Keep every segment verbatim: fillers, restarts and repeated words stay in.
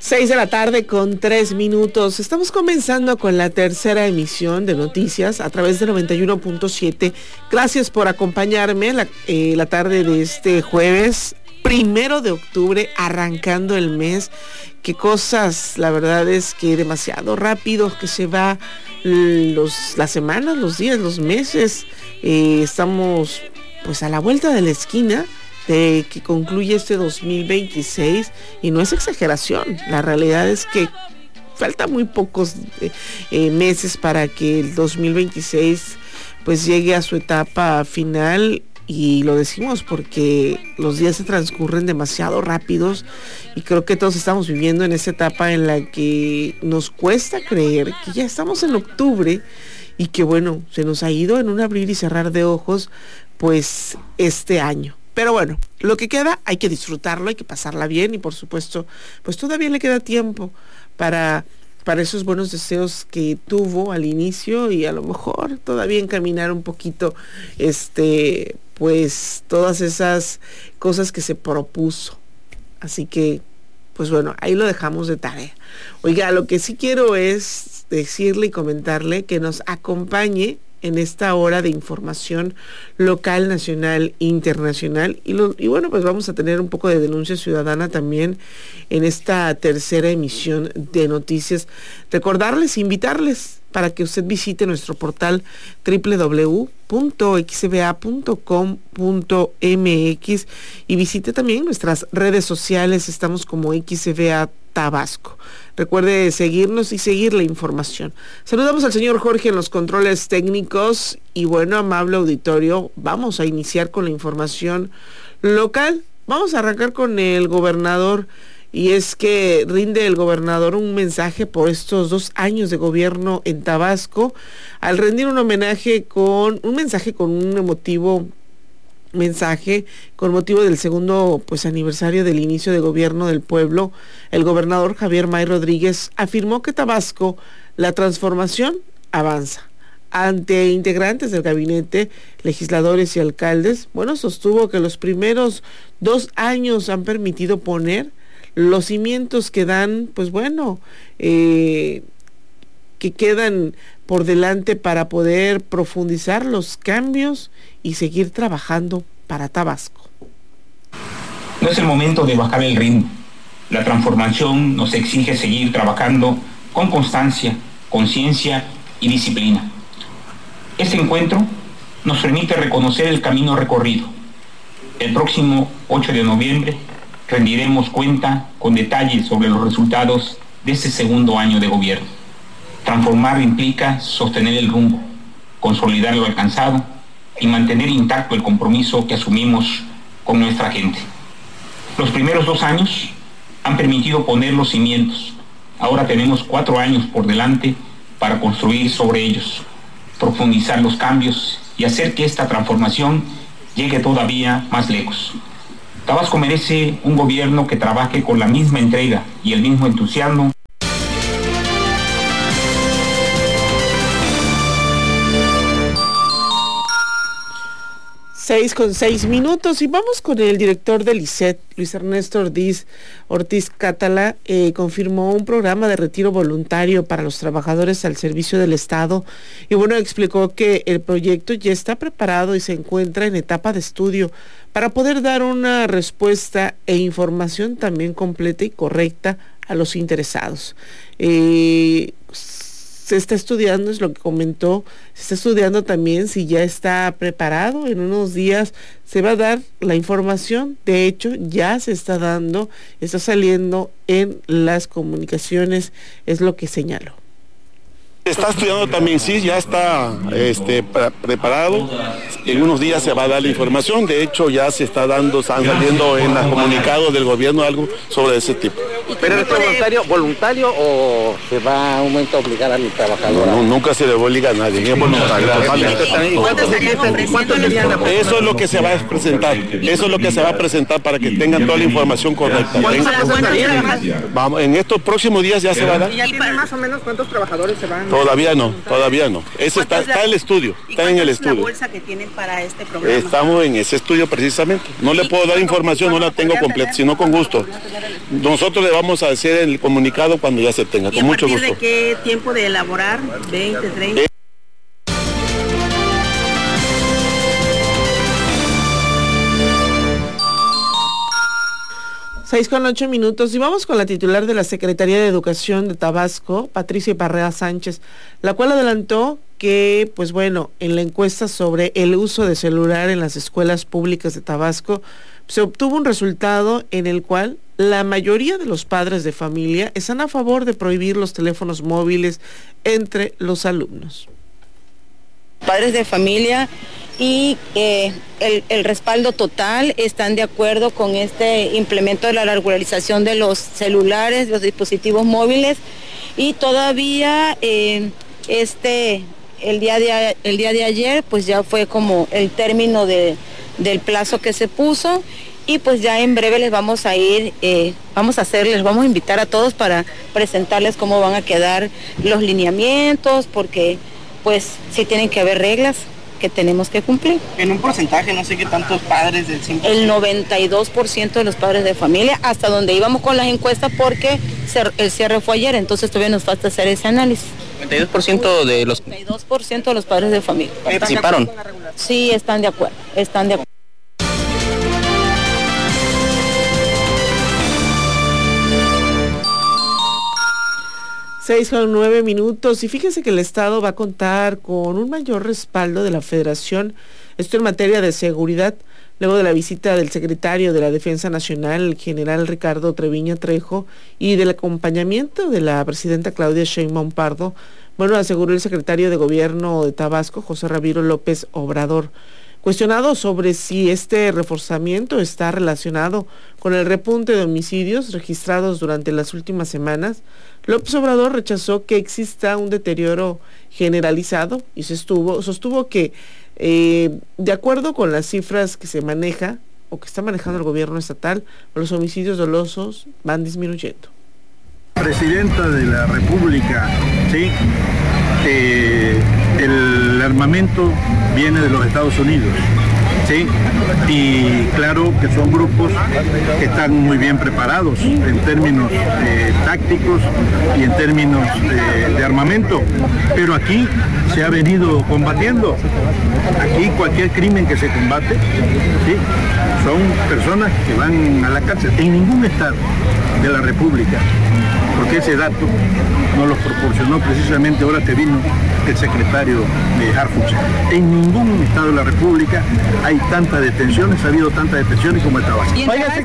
Seis de la tarde con tres minutos. Estamos comenzando con la tercera emisión de noticias a través de noventa y uno punto siete. Gracias por acompañarme la, eh, la tarde de este jueves, primero de octubre, arrancando el mes. Qué cosas, la verdad es que demasiado rápido que se va los, las semanas, los días, los meses. Eh, estamos pues a la vuelta de la esquina de que concluye este dos mil veintiséis, y no es exageración, la realidad es que falta muy pocos eh, eh, meses para que el dos mil veintiséis pues llegue a su etapa final, y lo decimos porque los días se transcurren demasiado rápidos, y creo que todos estamos viviendo en esa etapa en la que nos cuesta creer que ya estamos en octubre, y que bueno, se nos ha ido en un abrir y cerrar de ojos pues este año. Pero bueno, lo que queda hay que disfrutarlo, hay que pasarla bien, y por supuesto, pues todavía le queda tiempo para, para esos buenos deseos que tuvo al inicio, y a lo mejor todavía encaminar un poquito, este, pues todas esas cosas que se propuso. Así que, pues bueno, ahí lo dejamos de tarea. Oiga, lo que sí quiero es decirle y comentarle que nos acompañe en esta hora de información local, nacional, internacional, y, lo, y bueno, pues vamos a tener un poco de denuncia ciudadana también en esta tercera emisión de noticias. Recordarles, invitarles para que usted visite nuestro portal doble u doble u doble u punto x b a punto com punto m x y visite también nuestras redes sociales. Estamos como X B A Tabasco. Recuerde seguirnos y seguir la información. Saludamos al señor Jorge en los controles técnicos, y bueno, amable auditorio, vamos a iniciar con la información local. Vamos a arrancar con el gobernador, y es que rinde el gobernador un mensaje por estos dos años de gobierno en Tabasco, al rendir un homenaje con un mensaje con un emotivo mensaje con motivo del segundo pues aniversario del inicio de gobierno del pueblo. El gobernador Javier May Rodríguez afirmó que Tabasco, la transformación avanza. Ante integrantes del gabinete, legisladores y alcaldes, bueno, sostuvo que los primeros dos años han permitido poner los cimientos que dan, pues bueno, eh, que quedan por delante para poder profundizar los cambios y seguir trabajando para Tabasco. No es el momento de bajar el ritmo. La transformación nos exige seguir trabajando con constancia, conciencia y disciplina. Este encuentro nos permite reconocer el camino recorrido. El próximo ocho de noviembre rendiremos cuenta con detalles sobre los resultados de este segundo año de gobierno. Transformar implica sostener el rumbo, consolidar lo alcanzado y mantener intacto el compromiso que asumimos con nuestra gente. Los primeros dos años han permitido poner los cimientos. Ahora tenemos cuatro años por delante para construir sobre ellos, profundizar los cambios y hacer que esta transformación llegue todavía más lejos. Tabasco merece un gobierno que trabaje con la misma entrega y el mismo entusiasmo. Seis con seis minutos, y vamos con el director del I C E T, Luis Ernesto Ortiz, Ortiz Catala. Eh, confirmó un programa de retiro voluntario para los trabajadores al servicio del Estado, y bueno, explicó que el proyecto ya está preparado y se encuentra en etapa de estudio para poder dar una respuesta e información también completa y correcta a los interesados. Eh, Se está estudiando, es lo que comentó, se está estudiando también si ya está preparado. En unos días se va a dar la información. De hecho, ya se está dando, está saliendo en las comunicaciones, es lo que señaló. Está estudiando también, sí, ya está este, pre preparado. En unos días se va a dar la información. De hecho, ya se está dando, están saliendo en los comunicados del gobierno algo sobre ese tipo. ¿Pero es voluntario, voluntario o se va a un momento a obligar al trabajador? No, no, nunca se le obliga a nadie, es voluntario. Eso es lo que se va a presentar. Eso es lo que se va a presentar para que tengan toda la información correcta. Vamos, en estos próximos días ya se va a dar. ¿Y ya tienen más o menos cuántos trabajadores se van? Todavía no, todavía no. Eso está, está en el estudio, está en el estudio. ¿Y cuánto es la bolsa que tienen para este programa? Estamos en ese estudio precisamente. No le puedo dar información, no la tengo completa, sino con gusto. Nosotros le vamos a hacer el comunicado cuando ya se tenga, ¿Y con mucho gusto. ¿De qué tiempo de elaborar? ¿veinte, treinta? Eh. Seis con ocho minutos y vamos con la titular de la Secretaría de Educación de Tabasco, Patricia Parrea Sánchez, la cual adelantó que, pues bueno, en la encuesta sobre el uso de celular en las escuelas públicas de Tabasco, se obtuvo un resultado en el cual la mayoría de los padres de familia están a favor de prohibir los teléfonos móviles entre los alumnos. Padres de familia y eh, el, el respaldo total están de acuerdo con este implemento de la regularización de los celulares, los dispositivos móviles, y todavía eh, este el día de el día de ayer pues ya fue como el término de, del plazo que se puso, y pues ya en breve les vamos a ir, eh, vamos a hacerles, vamos a invitar a todos para presentarles cómo van a quedar los lineamientos, porque pues sí tienen que haber reglas que tenemos que cumplir. En un porcentaje, no sé qué tantos padres del cien por ciento. El noventa y dos por ciento de los padres de familia, hasta donde íbamos con las encuestas, porque el cierre fue ayer, entonces todavía nos falta hacer ese análisis. noventa y dos por ciento de los... noventa y dos por ciento de los padres de familia. ¿Participaron? Sí, están de acuerdo, están de acuerdo. Seis con nueve minutos y fíjense que el Estado va a contar con un mayor respaldo de la Federación, esto en materia de seguridad, luego de la visita del secretario de la Defensa Nacional, el general Ricardo Treviño Trejo, y del acompañamiento de la presidenta Claudia Sheinbaum Pardo. Bueno, aseguró el secretario de Gobierno de Tabasco, José Ramiro López Obrador. Cuestionado sobre si este reforzamiento está relacionado con el repunte de homicidios registrados durante las últimas semanas, López Obrador rechazó que exista un deterioro generalizado y sostuvo, sostuvo que, eh, de acuerdo con las cifras que se maneja o que está manejando el gobierno estatal, los homicidios dolosos van disminuyendo. Presidenta de la República, sí, eh, el armamento viene de los Estados Unidos, sí, y claro que son grupos que están muy bien preparados en términos eh, tácticos y en términos eh, de armamento, pero aquí se ha venido combatiendo. Aquí cualquier crimen que se combate, sí, son personas que van a la cárcel en ningún estado de la República, porque ese dato nos lo proporcionó precisamente ahora que vino el secretario de Harfuch. En ningún estado de la República hay tantas detenciones, ha habido tantas detenciones como en Tabasco.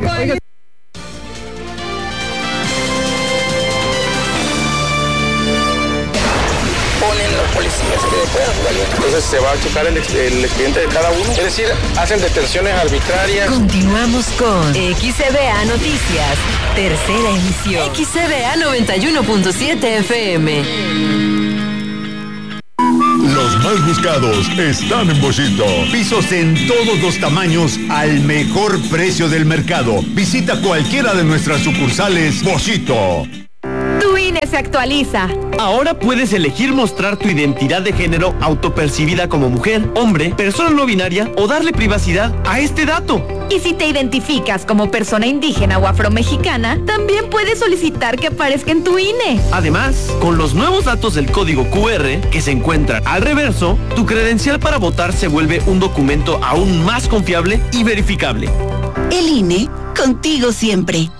Ponen los policías que puedan jugar. Entonces se va a checar el, el expediente de cada uno. Es decir, hacen detenciones arbitrarias. Continuamos con X C B A Noticias, tercera emisión. X C B A noventa y uno punto siete F M. Los más buscados están en Boschito. Pisos en todos los tamaños al mejor precio del mercado. Visita cualquiera de nuestras sucursales Boschito. Tu I N E se actualiza. Ahora puedes elegir mostrar tu identidad de género autopercibida como mujer, hombre, persona no binaria o darle privacidad a este dato. Y si te identificas como persona indígena o afromexicana, también puedes solicitar que aparezca en tu I N E. Además, con los nuevos datos del código Q R que se encuentran al reverso, tu credencial para votar se vuelve un documento aún más confiable y verificable. El I N E, contigo siempre.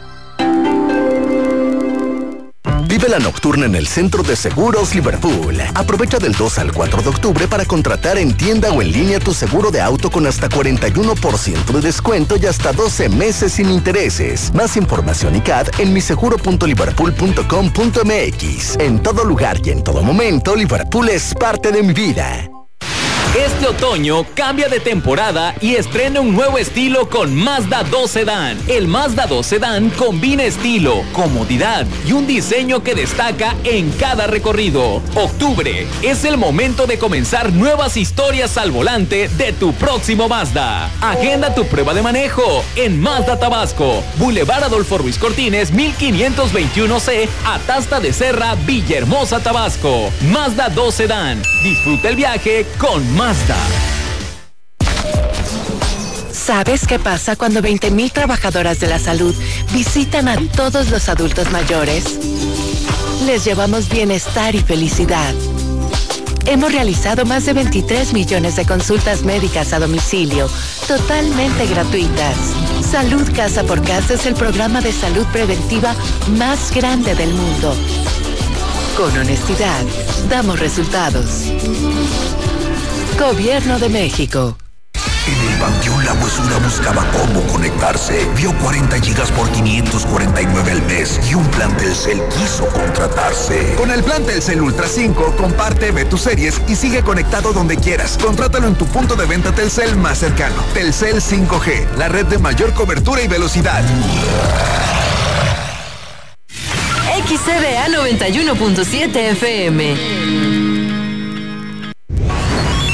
Vive la nocturna en el Centro de Seguros Liverpool. Aprovecha del dos al cuatro de octubre para contratar en tienda o en línea tu seguro de auto con hasta cuarenta y uno por ciento de descuento y hasta doce meses sin intereses. Más información y C A D en miseguro punto liverpool punto com punto m x. En todo lugar y en todo momento, Liverpool es parte de mi vida. Este otoño cambia de temporada y estrena un nuevo estilo con Mazda dos Sedán. El Mazda dos Sedán combina estilo, comodidad y un diseño que destaca en cada recorrido. Octubre es el momento de comenzar nuevas historias al volante de tu próximo Mazda. Agenda tu prueba de manejo en Mazda Tabasco, Boulevard Adolfo Ruiz Cortines, mil quinientos veintiuno C, Atasta de Serra, Villahermosa, Tabasco. Mazda dos Sedán. Disfruta el viaje con Mazda. ¿Sabes qué pasa cuando veinte mil trabajadoras de la salud visitan a todos los adultos mayores? Les llevamos bienestar y felicidad. Hemos realizado más de veintitrés millones de consultas médicas a domicilio, totalmente gratuitas. Salud Casa por Casa es el programa de salud preventiva más grande del mundo. Con honestidad, damos resultados. Gobierno de México. En el Panteón La Huesura buscaba cómo conectarse. Vio cuarenta gigas por quinientos cuarenta y nueve al mes y un plan Telcel quiso contratarse. Con el plan Telcel Ultra cinco, comparte, ve tus series y sigue conectado donde quieras. Contrátalo en tu punto de venta Telcel más cercano. Telcel cinco G, la red de mayor cobertura y velocidad. X C B A noventa y uno punto siete F M.